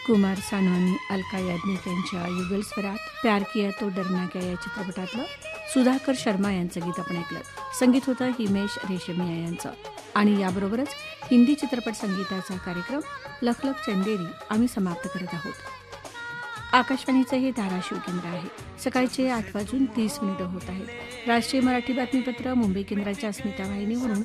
कुमार सानू आणि अलका याज्ञिक यांच्या युगल स्वरात प्यार किया तो डरना क्या या चित्रपटातलं सुधाकर शर्मा यांचं गीत आपण ऐकलं. संगीत होतं हिमेश रेशमिया यांचं. आणि याबरोबरच हिंदी चित्रपट संगीताचा कार्यक्रम लखलख चंदेरी आम्ही समाप्त करत आहोत. आकाशवाणीचं हे धाराशिव केंद्र आहे. सकाळचे 8:30 होत आहेत. राष्ट्रीय मराठी बातमीपत्र मुंबई केंद्राच्या अस्मिता वाहिनीवरून